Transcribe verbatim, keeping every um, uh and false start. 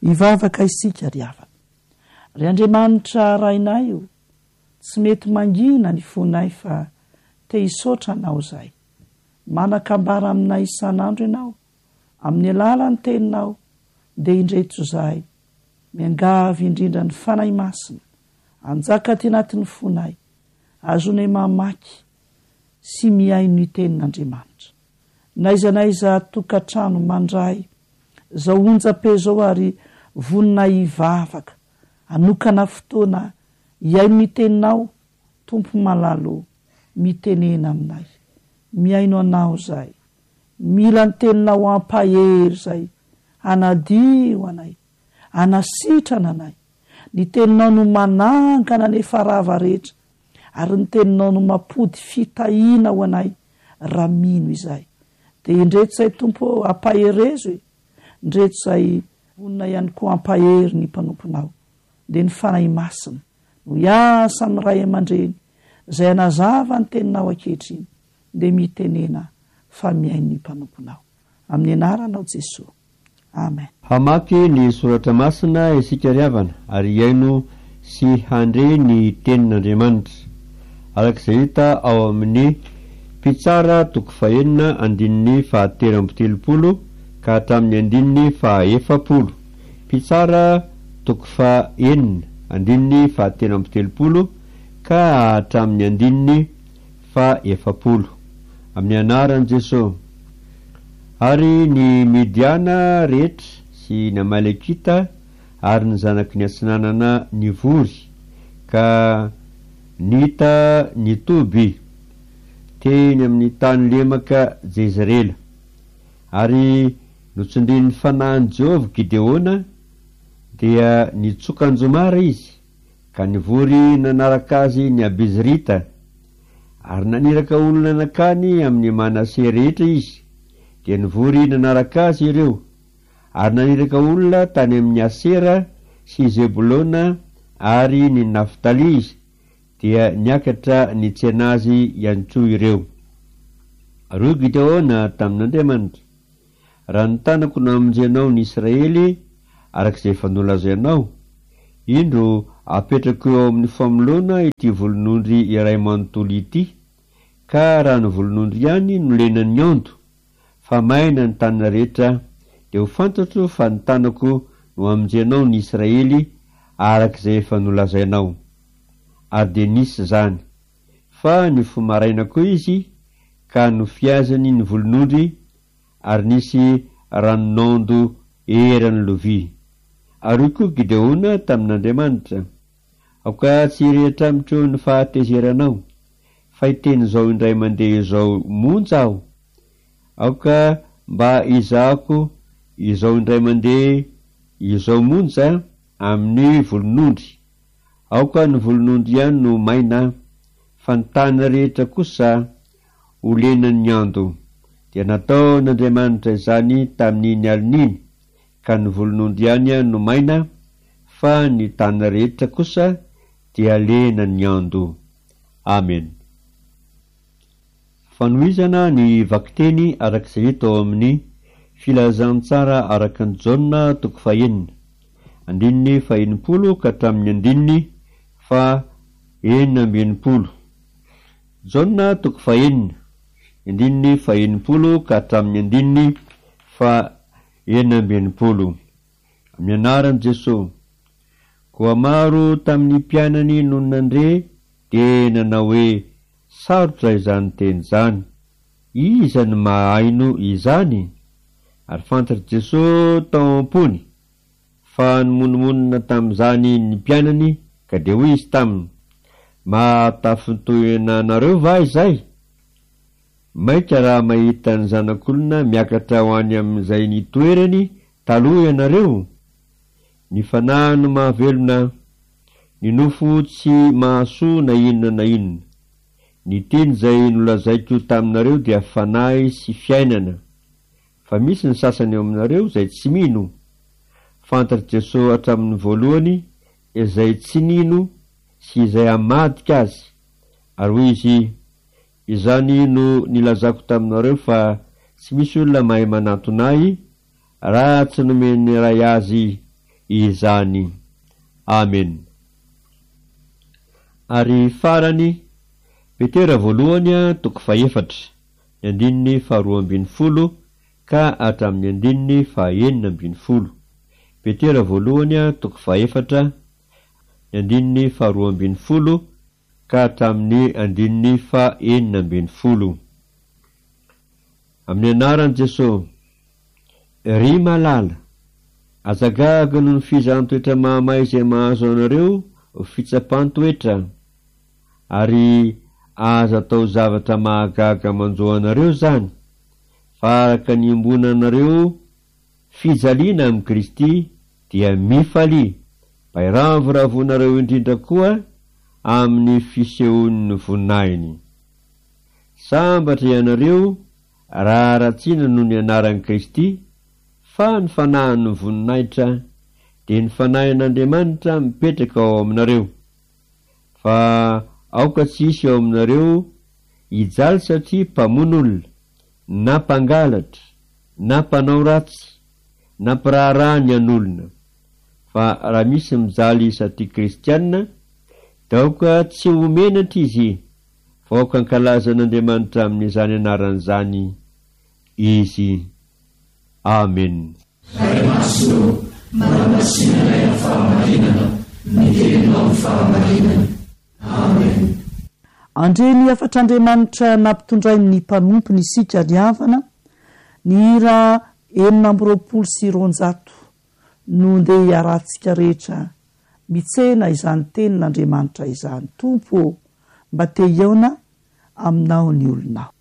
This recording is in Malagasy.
ivavaka isika ry havana. Ry Andriamanitra rainay io tsy mety mangina ny fonay fa te hisaotra anao zay. Manakambara aminay isan'andro ianao amin'ny alalan'ny teninao dia indreto zahay miangavy indrindra ny fanahy masina anjaka ty anatin'ny fonay azonay mamaky sy miaino ny tenin'Andriamanitra. Naiza naiza tokantrano mandray zao onja-pe zao ary vonina ivavaka anokana fotoana iaino ny teninao. Tompo malalo mitenena aminay, miaino anao zay, mila ny teninao ampahery zay, anadio anay, anasitrana anay. Ny teninao no manangana nefa rava rehetra ary ny teninao no mampody fitahina ho anay raha mino izay. Dia indreto zay tompo ampaherezo e, indreto zay vonina ihany koa ampahery ny mpanomponao. Dia ny fanahy masina no iasa amin'ny ray aman-dreny zay anazava ny teninao ankehitriny dia mitenena fa miaino ny mpanomponao. Amin'ny anaranao Jesosy, amen. Hamaky ny soratra masina isika ry havana ary iaino sy handre ny tenin'Andriamanitra arak'izay hita ao amin'ny Pitsara toko fahenina andininy fahatelo amby telopolo ka hatramin'ny andininy fahaefapolo. Pitsara toko fahenina andininy fahatelo amby telopolo ka hatramin'ny andininy fahaefapolo. Amin'ny anaran'i Jesosy. Ary ny Midiana rehetra sy ny Amalekita ary ny zanaky ny atsinanana nivory ka nita nitoby teny amin'ny tany lemaka Jezrela. Ary notsindrin'ny fanahin'i Jehova Gideona dia nitsokan-jomara izy ka nivory nanaraka azy ny Abizrita. Ary naniraka olona nakany amin'ny Manase rehetra izy dia nivory nanaraka azy ireo. Ary naniraka olona tany amin'ny Asera sy Zebulona ary ny Naftali izy dia niakatra nitsena azy ihany koa ireo. Ary Gideona tamin'Andriamanitra, raha ny tanako no amonjenao ny Israely arak'izay efa nolazainao, indro apetrako eo amin'ny famolona ity volonondry iray manontolo ity, ka raha ny volonondry ihany no lenan'ny ando fa maina ny tanana rehetra, dia ho fantatro fa ny tanako no amonjenao ny Israely arak'izay efa nolazainao. Ary dia nisy zany, fa ny fomaraina koa izy ka nofiazany ny volonondry ary nisy ranon'ando eran'ny lovia. Ary koa Gideona tamin'Andriamanitra, aoka tsy rehetra amitro ny fahatezeranao fa iteny zao indray mandeha izao monja aho, aoka mba izahako izao indray mandeha izao monja amin'ny volonondry. Aoka ny volonondry ihany no maina fa ny tany rehetra kosa ho lenan'ny ando. Dia nataon'Andriamanitra izany tamin'iny alininy, ka ny volonondry ihany no maina fa ny tany rehetra kosa dia lenan'ny ando. Amen. Fanohizana ny vakiteny arak'izay hita ao amin'ny filazantsara arakan'i Jaona toko fahenina andininy faenimpolo ka hatramin'ny andininy fa enina amby enimpolo. Jaona toko fahenina andininy faenimpolo ka hatramin'ny andininy fa enina amby enimpolo. Amin'ny anaran'i Jesosy. Koa maro tamin'ny mpianany no nandre dia nanao hoe sarotra izany teny zany, iza ny mahaino izany? Ary fantatry Jesosy tao am-pony fa nomonomonina tamin'izany ny mpianany ka dia hoy izy taminy, mahatafintoyana anareo va izay? Maika raha mahita ny zanak'olona miakatra ho any amin'izay nitoerany taloha ianareo. Ny fanahy no mahavelona, ny nofo tsy mahasoa na inona na inona. Ny teny zay nolazaiko taminareo dia fanahy sy fiainana, fa misy ny sasany aminareo zay tsy mino. Fantatry Jesosy hatramin'ny voalohany izay tsy nino sy izay amadika azy, ary hoy izy, izany no nilazako taminareo fa tsy misy olona mahay manantonay raha tsy nomeny ray azy izany. Amen. Ary farany Petera voalohany toko faefatra ny andininy faharoa ambin'ny folo ka hatramin'ny andininy fahaenina ambin'ny folo. Petera voalohany toko faefatra ny andininy faharoa ambin'ny folo ka hatramin'ny andininy fahaenina ambin'ny folo. Amin'ny anaran'i Jesosy. Ry malala, azagaga noho ny fizaham-toetra mahamay izay mahazo anareo fitsapan-toetra, ary aza atao zavatra mahagaga manjo anareo zany, fa araka ny imbonanareo fijaliana amin'i Kristy dia mifalia, bairavoravoanareo indrindra koa amin'ny fisehoan'ny voninahiny. Sambatra ianareo raha ratsiana noho ny anaran'i Kristy, fa ny fanahin'ny voninahitra dia ny fanahin'Andriamanitra mipetraka ao aminareo, fa aoka tsisy ao aminareo hijaly satria mpamon'olona, na mpangalatra, na mpanao ratsy, na mpiraharahany an'olona, fa raha misy mijaly satria kristianina, da aoka tsy homenatra izy, fa aoka ankalaza n'Andriamanitra amin'izany anaran'izany izy. Amen. Ray maso, manamasinanay ang fahamarinana, nitinao fahamarinana. Amen. Andreny afatr'Andriamanitra nampitondrainy mpanompony isika riavana, ny hira enina amby roapolo sy roanjato no ndeha hiarantsika rehetra mitsena izany tenin'Andriamanitra izany. Tompo, mba te hiaona aminao ny olonao.